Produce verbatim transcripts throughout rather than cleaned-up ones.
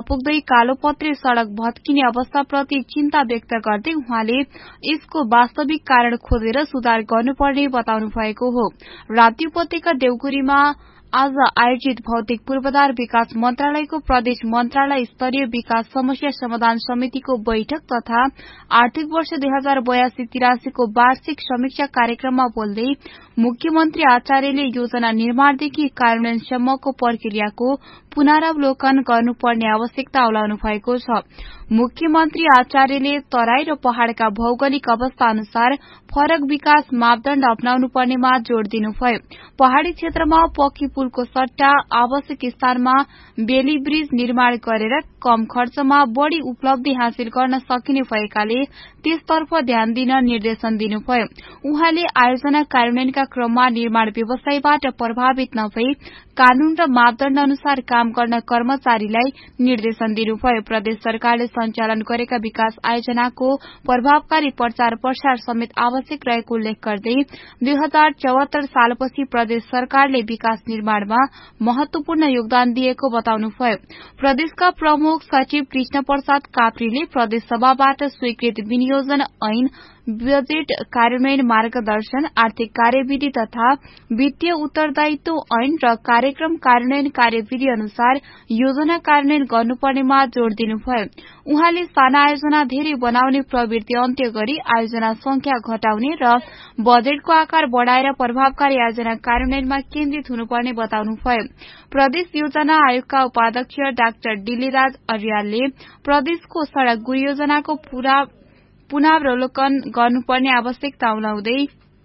पुग्दै कालोपत्रे सड़क भत्किने अवस्थाप्रति चिन्ता व्यक्त गर्दै उहाँले यसको वास्तविक कारण खोजेर सुधार गर्नुपर्ने बताउनु भएको हो। राप्ती उपत्यका देउखुरीमा आज आयोजित भौतिक पूर्वाधार विकास मन्त्रालयको प्रदेश मन्त्रालय स्तरीय विकास समस्या समाधान समितिको बैठक तथा आर्थिक वर्ष दुई हजार बयासी तिरासीको वार्षिक समीक्षा कार्यक्रममा बोल्दै मुख्यमन्त्री आचार्यले योजना निर्माणदेखि कार्यान्वयनसम्मको प्रक्रियाको पुनरावलोकन गर्नुपर्ने आवश्यकता औलाउनु भएको छ। मुख्यमन्त्री आचार्यले तराई र पहाड़का भौगोलिक अवस्था अनुसार फरक विकास मापदण्ड अपनाउनु पर्नेमा जोड़ दिनुभयो। पहाड़ी क्षेत्रमा पक्की पुलको सट्टा आवश्यक स्थानमा बेली ब्रिज निर्माण गरेर कम खर्चमा बढ़ी उपलब्धि हासिल गर्न सकिने भएकाले त्यसतर्फ ध्यान दिन निर्देशन दिनुभयो। उहाँले आयोजना कार्यान्वयनका क्रममा निर्माण व्यवसायबाट प्रभावित नभई कानून र मापदण्ड अनुसार काम गर्न कर्मचारीलाई निर्देशन दिनुभयो। प्रदेश सरकारले सञ्चालन गरेका विकास आयोजनाको प्रभावकारी प्रचार प्रसार समेत आवश्यक रहेको उल्लेख गर्दै दुई हजार चौहत्तर सालपछि प्रदेश सरकारले विकास निर्माणमा महत्वपूर्ण योगदान दिएको बताउनुभयो। प्रदेशका प्रमुख सचिव कृष्ण प्रसाद काप्रीले प्रदेश सभाबाट स्वीकृत विनियोजन ऐन, बजेट कार्यान्वयन मार्गदर्शन, आर्थिक कार्यविधि तथा वित्तीय उत्तरदायित्व ऐन र कार्यक्रम कार्यान्वयन कार्यविधि अनुसार योजना कार्यान्वयन गर्नुपर्नेमा जोड़ दिनुभयो। उहाँले साना आयोजना धेरै बनाउने प्रवृत्ति अन्त्य गरी आयोजना संख्या घटाउने र बजेटको आकार बढ़ाएर प्रभावकारी आयोजना कार्यान्वयनमा केन्द्रित हुनुपर्ने बताउनुभयो। प्रदेश योजना आयोगका उपाध्यक्ष डाक्टर डिलीराज अर्यालले प्रदेशको सड़क गुण योजनाको पूरा पुनरावलोकन गर्नुपर्ने आवश्यकता औलाउँदै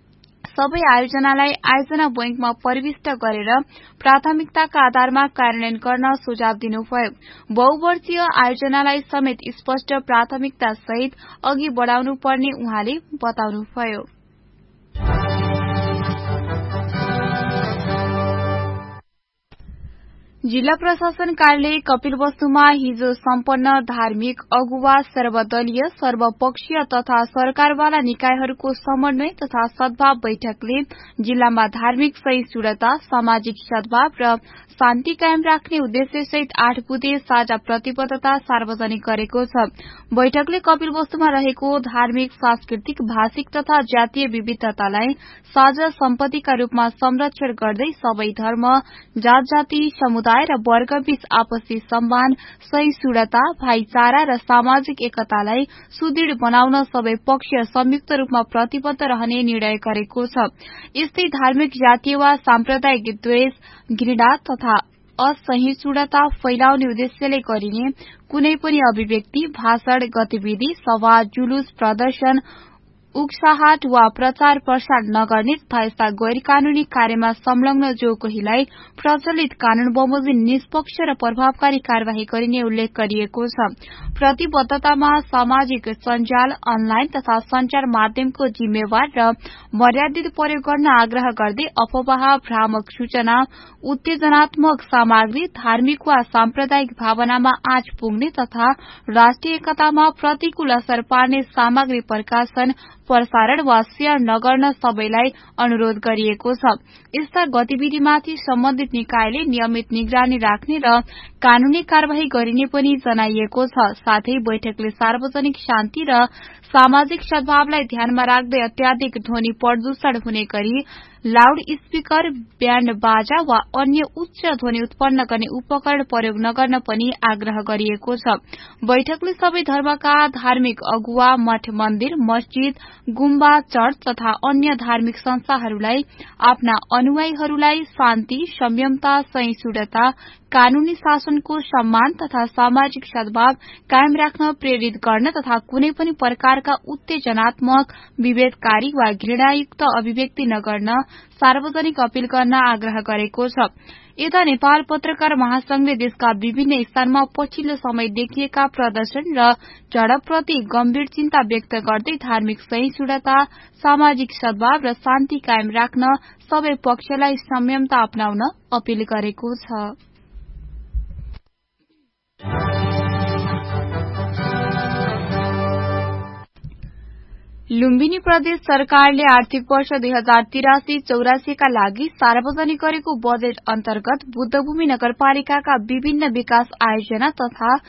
सबै आयोजनालाई आयोजना बैंकमा प्रविष्ट गरेर प्राथमिकताका आधारमा कार्यान्वयन गर्न सुझाव दिनुभयो। बहुवर्षीय आयोजनालाई समेत स्पष्ट प्राथमिकता सहित अघि बढ़ाउनु पर्ने उहाँले बताउनुभयो। जिल्ला प्रशासन कार्यालय कपिलवस्तुमा हिजो सम्पन्न धार्मिक अगुवा सर्वदलीय सर्वपक्षीय तथा सरकारवाला निकायहरूको समन्वय तथा सद्भाव बैठकले जिल्लामा धार्मिक सहिष्णुता, सामाजिक सद्भाव र शान्ति कायम राख्ने उद्देश्यसहित आठ बुँदे साझा प्रतिबद्धता सार्वजनिक गरेको छ। बैठकले कपिलवस्तुमा रहेको धार्मिक, सांस्कृतिक, भाषिक तथा जातीय विविधतालाई साझा सम्पत्तिका रूपमा संरक्षण गर्दै सबै धर्म, जात जाति, समुदाय र वर्गबीच आपसी सम्मान, सहिष्णुता, भाइचारा र सामाजिक एकतालाई सुदृढ़ बनाउन सबै पक्ष संयुक्त रूपमा प्रतिबद्ध रहने निर्णय गरेको छ। यस्तै धार्मिक, जातीय वा साम्प्रदायिक द्वेष, घृणा तथा असहिष्णुता फैलाउने उद्देश्यले गरिने कुनै पनि अभिव्यक्ति, भाषण, गतिविधि, सभा, जुलूस, प्रदर्शन, उक्साहाट वा प्रचार प्रसार नगर्ने तथा यस्ता गैर कानूनी कार्यमा संलग्न जो कोहीलाई प्रचलित कानून बमोजिम निष्पक्ष र प्रभावकारी कार्यवाही गरिने उल्लेख गरिएको छ। प्रतिबद्धतामा सामाजिक सञ्जाल, अनलाइन तथा संचार माध्यमको जिम्मेवार र मर्यादित प्रयोग गर्न आग्रह गर्दै अफवाह, भ्रामक सूचना, उत्तेजनात्मक सामग्री, धार्मिक वा साम्प्रदायिक भावनामा आँच पुग्ने तथा राष्ट्रिय एकतामा प्रतिकूल असर पार्ने सामग्री प्रकाशन, प्रसारण वा शेयर नगर्न सबैलाई अनुरोध गरिएको छ। यस्ता गतिविधिमाथि सम्बन्धित निकायले नियमित निगरानी राख्ने र कानूनी कार्यवाही गरिने पनि जनाइएको छ। साथै बैठकले सार्वजनिक शान्ति र सामाजिक सद्भावलाई ध्यानमा राख्दै अत्याधिक ध्वनि प्रदूषण हुने गरी लाउड स्पीकर, ब्याण्ड बाजा वा अन्य उच्च ध्वनि उत्पन्न गर्ने उपकरण प्रयोग नगर्न पनि आग्रह गरिएको छ। बैठकले सबै धर्मका धार्मिक अगुवा, मठ मन्दिर, मस्जिद, गुम्बा, चर्च तथा अन्य धार्मिक संस्थाहरूलाई आफ्ना अनुयायीहरूलाई शान्ति, संयमता, सहिष्णुता, कानूनी शासनको सम्मान तथा सामाजिक सद्भाव कायम राख्न प्रेरित गर्न तथा कुनै पनि प्रकारका उत्तेजनात्मक, विभेदकारी वा घृणायुक्त अभिव्यक्ति नगर्न सार्वजनिक अपील गर्न आग्रह गरेको छ। यता नेपाल पत्रकार महासंघले देशका विभिन्न स्थानमा पछिल्लो समय देखिएका प्रदर्शन र झडपप्रति गम्भीर चिन्ता व्यक्त गर्दै धार्मिक सहिष्णुता, सामाजिक सद्भाव र शान्ति कायम राख्न सबै पक्षलाई संयमता अपनाउन अपील गरेको छ। लुम्बिनी प्रदेश सरकारले आर्थिक वर्ष दुई हजार तिरासी चौरासीका लागि सार्वजनिक गरेको बजेट अन्तर्गत बुद्धभूमि नगरपालिकाका विभिन्न विकास आयोजना तथा